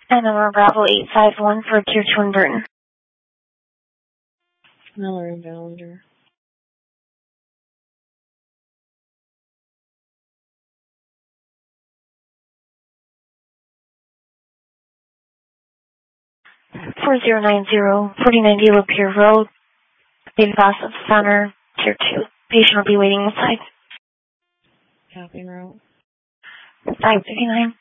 And number Bravo 851 for Tier 2 in Burton. Miller and Ballinger. For 4990 Lapeer Road, Baby Boss of Center, Tier 2. Patient will be waiting inside. Copy route. 559.